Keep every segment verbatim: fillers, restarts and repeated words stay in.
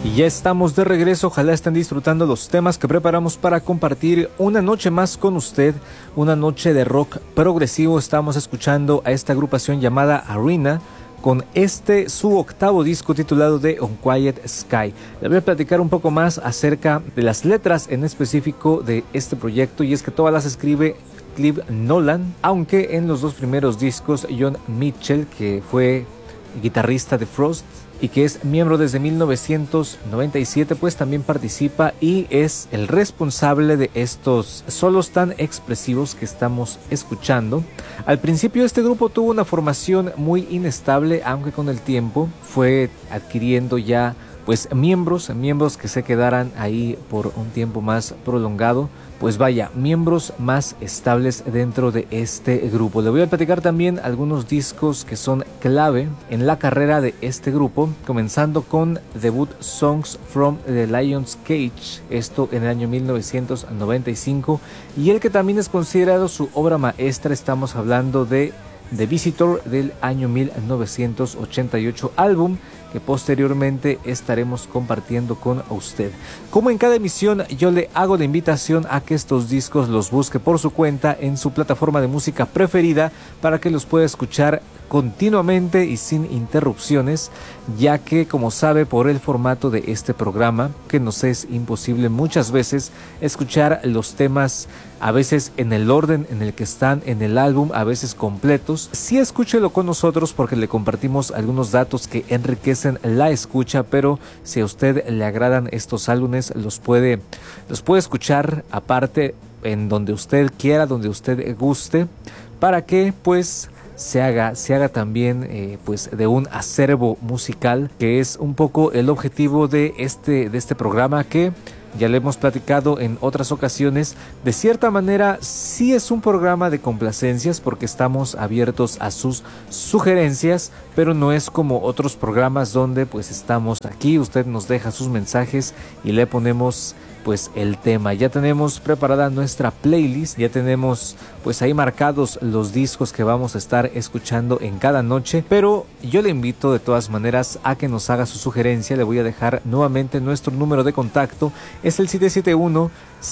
Y ya estamos de regreso, ojalá estén disfrutando los temas que preparamos para compartir una noche más con usted, una noche de rock progresivo. Estamos escuchando a esta agrupación llamada Arena con este su octavo disco titulado The Unquiet Sky. Le voy a platicar un poco más acerca de las letras en específico de este proyecto, y es que todas las escribe Clive Nolan, aunque en los dos primeros discos John Mitchell, que fue guitarrista de Frost y que es miembro desde mil novecientos noventa y siete, pues también participa y es el responsable de estos solos tan expresivos que estamos escuchando. Al principio este grupo tuvo una formación muy inestable, aunque con el tiempo fue adquiriendo ya pues miembros, miembros que se quedaran ahí por un tiempo más prolongado. Pues vaya, miembros más estables dentro de este grupo. Le voy a platicar también algunos discos que son clave en la carrera de este grupo, comenzando con debut Songs from the Lion's Cage, esto en el año mil novecientos noventa y cinco, y el que también es considerado su obra maestra. Estamos hablando de The Visitor del año mil novecientos ochenta y ocho, álbum que posteriormente estaremos compartiendo con usted. Como en cada emisión, yo le hago la invitación a que estos discos los busque por su cuenta en su plataforma de música preferida para que los pueda escuchar continuamente y sin interrupciones, ya que, como sabe, por el formato de este programa, que nos es imposible muchas veces escuchar los temas a veces en el orden en el que están en el álbum, a veces completos. Sí, escúchelo con nosotros porque le compartimos algunos datos que enriquecen la escucha, pero si a usted le agradan estos álbumes, los puede, los puede escuchar aparte en donde usted quiera, donde usted guste, para que pues se haga, se haga también eh, pues de un acervo musical, que es un poco el objetivo de este, de este programa, que ya le hemos platicado en otras ocasiones. De cierta manera sí es un programa de complacencias porque estamos abiertos a sus sugerencias, pero no es como otros programas donde pues estamos aquí, usted nos deja sus mensajes y le ponemos pues el tema. Ya tenemos preparada nuestra playlist, ya tenemos pues ahí marcados los discos que vamos a estar escuchando en cada noche, pero yo le invito de todas maneras a que nos haga su sugerencia. Le voy a dejar nuevamente nuestro número de contacto, es el siete siete uno,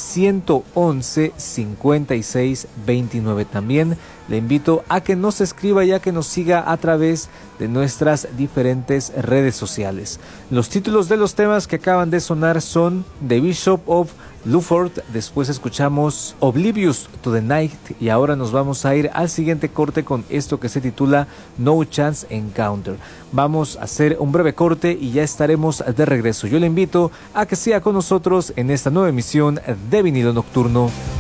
uno uno uno, cinco seis dos nueve. También le invito a que nos escriba y a que nos siga a través de nuestras diferentes redes sociales. Los títulos de los temas que acaban de sonar son The Bishop of Luford, después escuchamos Oblivious to the Night, y ahora nos vamos a ir al siguiente corte con esto que se titula No Chance Encounter. Vamos a hacer un breve corte y ya estaremos de regreso. Yo le invito a que siga con nosotros en esta nueva emisión de Vinilo Nocturno.